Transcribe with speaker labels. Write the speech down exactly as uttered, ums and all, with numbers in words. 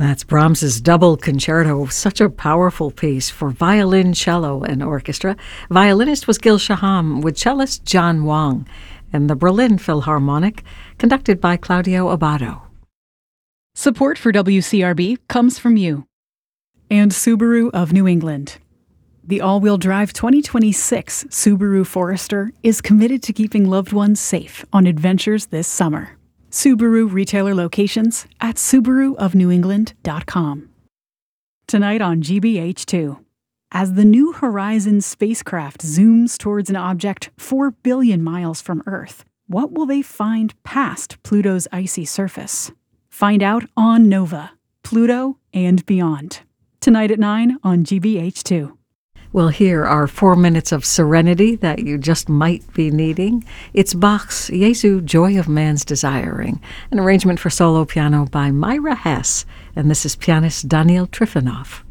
Speaker 1: That's Brahms's Double Concerto, such a powerful piece for violin, cello, and orchestra. Violinist was Gil Shaham, with cellist John Wang, and the Berlin Philharmonic, conducted by Claudio Abbado.
Speaker 2: Support for W C R B comes from you and Subaru of New England. The all-wheel drive twenty twenty-six Subaru Forester is committed to keeping loved ones safe on adventures this summer. Subaru retailer locations at subaru of new england dot com. Tonight on G B H two. As the New Horizons spacecraft zooms towards an object four billion miles from Earth, what will they find past Pluto's icy surface? Find out on Nova, Pluto and Beyond. Tonight at nine on G B H two.
Speaker 1: Well, here are four minutes of serenity that you just might be needing. It's Bach's Jesu, Joy of Man's Desiring, an arrangement for solo piano by Myra Hess, and this is pianist Daniel Trifonov.